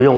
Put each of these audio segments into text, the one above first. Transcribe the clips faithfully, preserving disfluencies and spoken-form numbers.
用。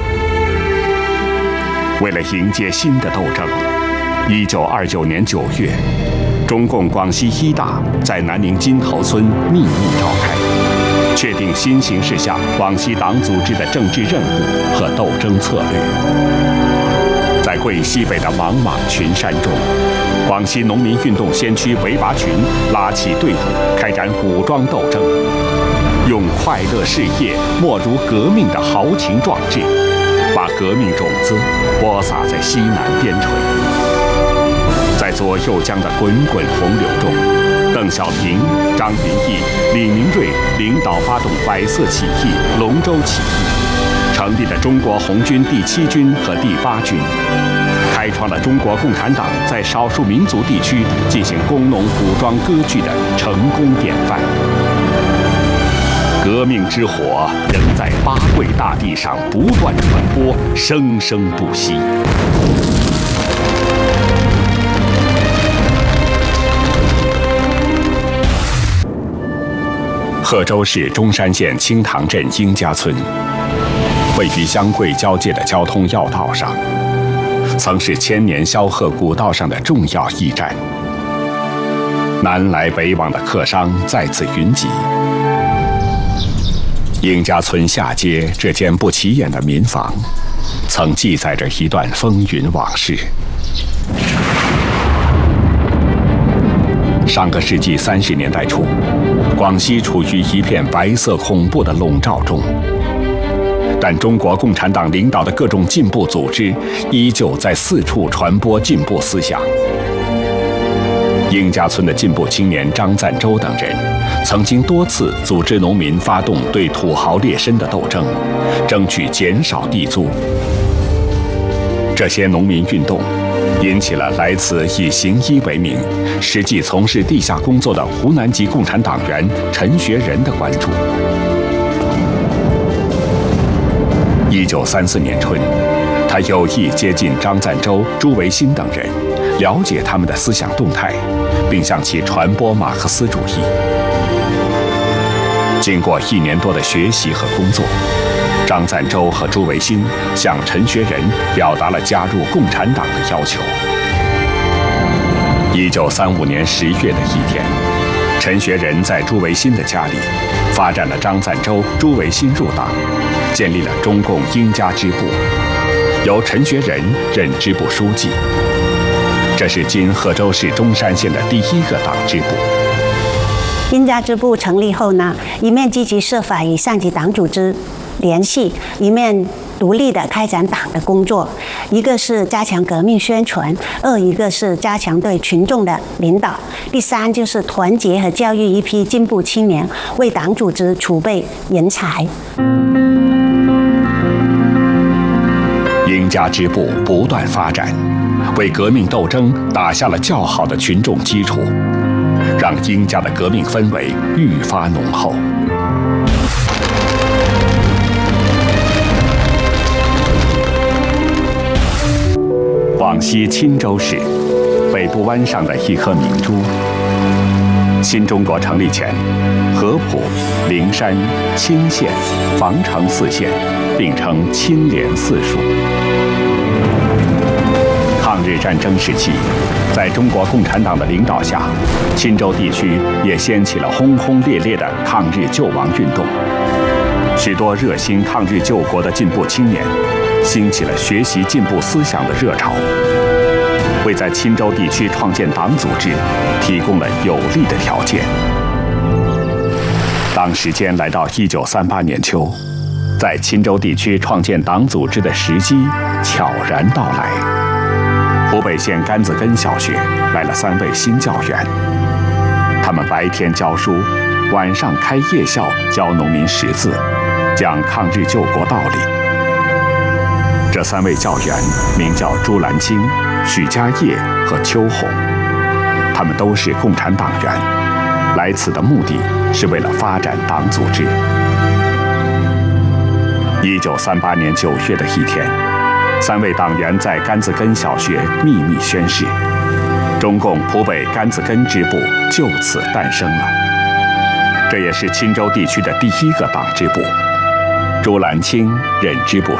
为了迎接新的斗争，一九二九年九月，中共广西一大在南宁金头村秘密召开，确定新形势下广西党组织的政治任务和斗争策略。在桂西北的茫茫群山中，广西农民运动先驱韦拔群拉起队伍，开展武装斗争，用快乐事业莫如革命的豪情壮志，把革命种子播撒在西南边陲。在左右江的滚滚洪流中，邓小平、张云逸、李明瑞领导发动百色起义龙州起义，成立了中国红军第七军和第八军，开创了中国共产党在少数民族地区进行工农武装割据的成功典范。革命之火仍在八桂大地上不断传播，生生不息。贺州市中山县清塘镇英家村，位于湘桂交界的交通要道上，曾是千年萧贺古道上的重要驿站。南来北往的客商在此云集。英家村下街这间不起眼的民房，曾记载着一段风云往事。上个世纪三十年代初，广西处于一片白色恐怖的笼罩中，但中国共产党领导的各种进步组织依旧在四处传播进步思想。英家村的进步青年张赞洲等人，曾经多次组织农民发动对土豪劣绅的斗争，争取减少地租。这些农民运动引起了来自以行医为名，实际从事地下工作的湖南籍共产党员陈学仁的关注。一九三四年春，他有意接近张赞洲、朱维新等人，了解他们的思想动态，并向其传播马克思主义。经过一年多的学习和工作，张赞洲和朱维新向陈学仁表达了加入共产党的要求。一九三五年十月的一天，陈学仁在朱维新的家里发展了张赞洲、朱维新入党，建立了中共英家支部，由陈学仁任支部书记。这是今贺州市中山县的第一个党支部。 英家支部成立后呢，一面积极设法与上级党组织联系，一面独立地开展党的工作。一个是加强革命宣传，二一个是加强对群众的领导，第三就是团结和教育一批进步青年，为党组织储备人才。 英家支部不断发展，为革命斗争打下了较好的群众基础，让英家的革命氛围愈发浓厚。广西钦州市北部湾上的一颗明珠。新中国成立前，合浦、灵山、钦县、防城四县并称钦联四属。抗日战争时期，在中国共产党的领导下，钦州地区也掀起了轰轰烈烈的抗日救亡运动。许多热心抗日救国的进步青年，兴起了学习进步思想的热潮，为在钦州地区创建党组织提供了有利的条件。当时间来到一九三八年秋，在钦州地区创建党组织的时机悄然到来。湖北县甘子根小学来了三位新教员，他们白天教书，晚上开夜校教农民识字，讲抗日救国道理。这三位教员名叫朱兰青、许家业和邱红，他们都是共产党员，来此的目的是为了发展党组织。一九三八年九月的一天，三位党员在甘子根小学秘密宣誓，中共浦北甘子根支部就此诞生了。这也是钦州地区的第一个党支部。 朱兰青任支部